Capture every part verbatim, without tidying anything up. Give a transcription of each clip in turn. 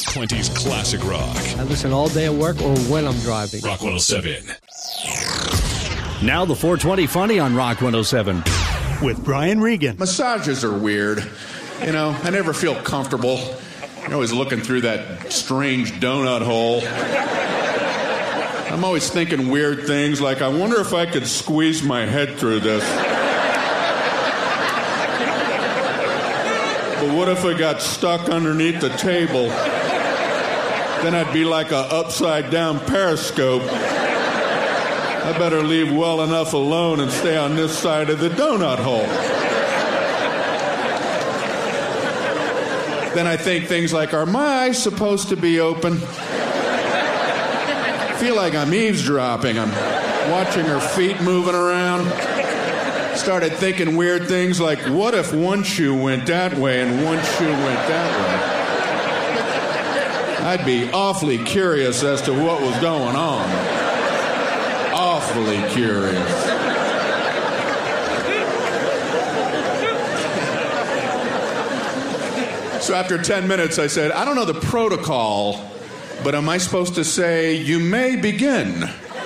Quinty's Classic Rock. I listen all day at work or when I'm driving. Rock one oh seven. Now the four twenty Funny on Rock one oh seven. With Brian Regan. Massages are weird. You know, I never feel comfortable. You're always looking through that strange donut hole. I'm always thinking weird things like, I wonder if I could squeeze my head through this. But what if I got stuck underneath the table? Then I'd be like a upside down periscope. I better leave well enough alone and stay on this side of the donut hole. Then I think things like, are my eyes supposed to be open? I feel like I'm eavesdropping. I'm watching her feet moving around. Started thinking weird things like, what if one shoe went that way and one shoe went that way? I'd be awfully curious as to what was going on. Awfully curious. So after ten minutes, I said, I don't know the protocol, but am I supposed to say, you may begin?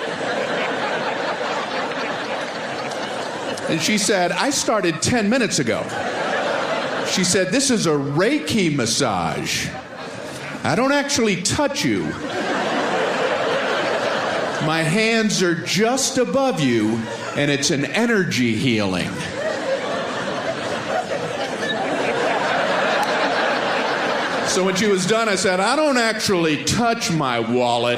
And she said, I started ten minutes ago. She said, this is a Reiki massage. I don't actually touch you. My hands are just above you, and it's an energy healing. So when she was done, I said, I don't actually touch my wallet.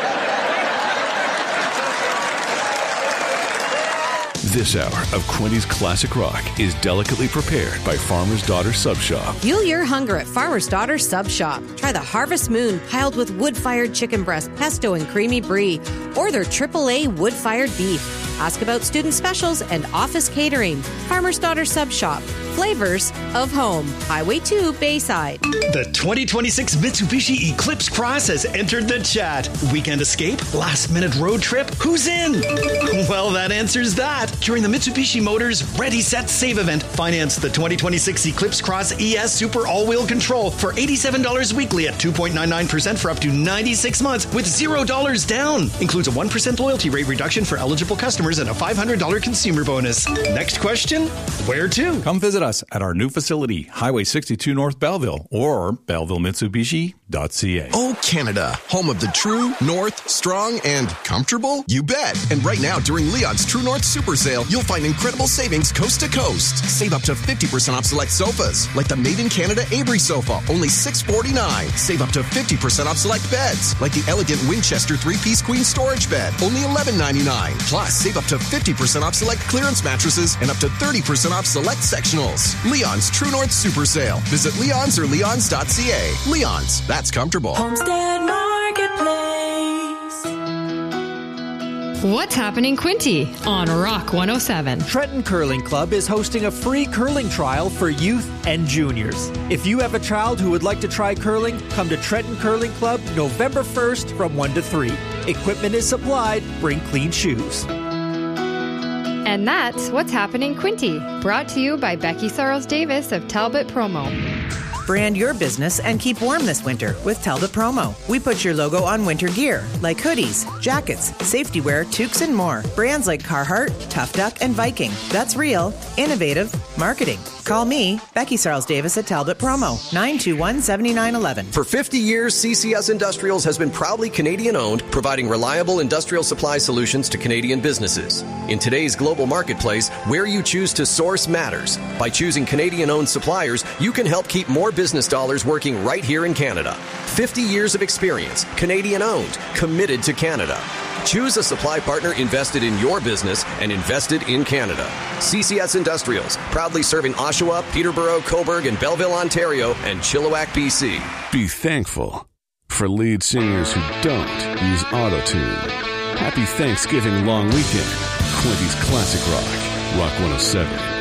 This hour of Quinty's Classic Rock is delicately prepared by Farmer's Daughter Sub Shop. Fuel your hunger at Farmer's Daughter Sub Shop. Try the Harvest Moon piled with wood-fired chicken breast, pesto, and creamy brie, or their triple A wood-fired beef. Ask about student specials and office catering. Farmer's Daughter Sub Shop. Flavors of home. Highway two, Bayside. The twenty twenty-six Mitsubishi Eclipse Cross has entered the chat. Weekend escape? Last-minute road trip? Who's in? Well, that answers that. During the Mitsubishi Motors Ready, Set, Save event, finance the twenty twenty-six Eclipse Cross E S Super All-Wheel Control for eighty-seven dollars weekly at two point nine nine percent for up to ninety-six months with zero dollars down. Includes a one percent loyalty rate reduction for eligible customers and a five hundred dollars consumer bonus. Next question, where to? Come visit us at our new facility, Highway sixty-two North Belleville, or belleville mitsubishi dot c a. Oh, Canada, home of the true, north, strong, and comfortable? You bet. And right now, during Leon's True North Super Sale, you'll find incredible savings coast to coast. Save up to fifty percent off select sofas, like the Made in Canada Avery sofa, only six forty-nine. Save up to fifty percent off select beds, like the elegant Winchester three-piece queen storage bed, only eleven ninety-nine. Plus, save up to fifty percent off select clearance mattresses and up to thirty percent off select sectionals. Leon's True North Super Sale. Visit Leon's or leons dot c a. Leon's, that's comfortable. Homestead Marketplace. What's happening, Quinty, on Rock one oh seven? Trenton Curling Club is hosting a free curling trial for youth and juniors. If you have a child who would like to try curling, come to Trenton Curling Club November first from one to three. Equipment is supplied. Bring clean shoes. And that's What's Happening, Quinty, brought to you by Becky Sarles Davis of Talbot Promo. Brand your business and keep warm this winter with Talbot Promo. We put your logo on winter gear like hoodies, jackets, safety wear, toques, and more. Brands like Carhartt, Tough Duck, and Viking. That's real, innovative marketing. Call me, Becky Sarles Davis at Talbot Promo, nine two one, seven nine one one. For fifty years, C C S Industrials has been proudly Canadian-owned, providing reliable industrial supply solutions to Canadian businesses. In today's global marketplace, where you choose to source matters. By choosing Canadian-owned suppliers, you can help keep more business dollars working right here in Canada. fifty years of experience, Canadian-owned, committed to Canada. Choose a supply partner invested in your business and invested in Canada. C C S Industrials, proudly serving Oshawa, Peterborough, Cobourg, and Belleville, Ontario, and Chilliwack, B C. Be thankful for lead singers who don't use auto-tune. Happy Thanksgiving long weekend. Quinty's Classic Rock, Rock one oh seven.